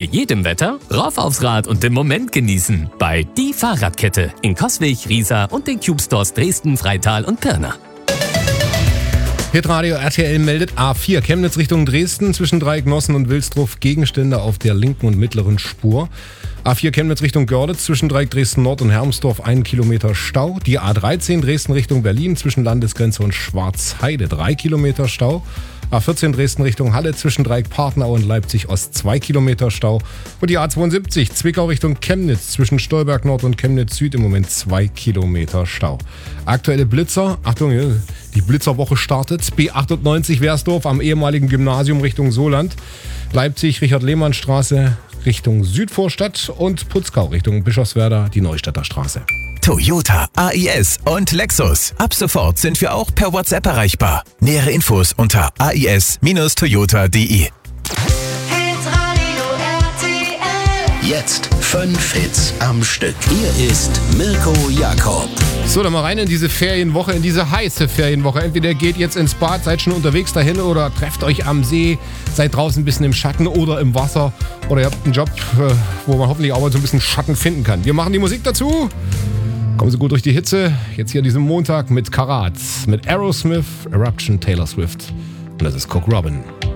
jedem Wetter? Rauf aufs Rad und den Moment genießen. Bei Die Fahrradkette in Coswig, Riesa und den Cube Stores Dresden, Freital und Pirna. Hitradio RTL meldet A4 Chemnitz Richtung Dresden zwischen Dreiecknossen und Wilsdruf Gegenstände auf der linken und mittleren Spur. A4 Chemnitz Richtung Görlitz zwischen Dreieck Dresden Nord und Hermsdorf 1 Kilometer Stau. Die A13 Dresden Richtung Berlin zwischen Landesgrenze und Schwarzheide 3 Kilometer Stau. A14 Dresden Richtung Halle zwischen Dreieck Partnau und Leipzig Ost 2 Kilometer Stau. Und die A72 Zwickau Richtung Chemnitz zwischen Stolberg Nord und Chemnitz Süd im Moment 2 Kilometer Stau. Aktuelle Blitzer, Achtung, die Blitzerwoche startet. B98 Wersdorf am ehemaligen Gymnasium Richtung Soland. Leipzig Richard-Lehmann-Straße Richtung Südvorstadt und Putzkau Richtung Bischofswerda die Neustadter Straße. Toyota, AIS und Lexus. Ab sofort sind wir auch per WhatsApp erreichbar. Nähere Infos unter ais-toyota.de. Jetzt 5 Hits am Stück. Hier ist Mirko Jakob. So, dann mal rein in diese Ferienwoche, in diese heiße Ferienwoche. Entweder geht jetzt ins Bad, seid schon unterwegs dahin oder trefft euch am See, seid draußen ein bisschen im Schatten oder im Wasser oder ihr habt einen Job, wo man hoffentlich auch mal so ein bisschen Schatten finden kann. Wir machen die Musik dazu. Kommen Sie gut durch die Hitze. Jetzt hier an diesem Montag mit Karat, mit Aerosmith, Eruption, Taylor Swift. Und das ist Cook Robin.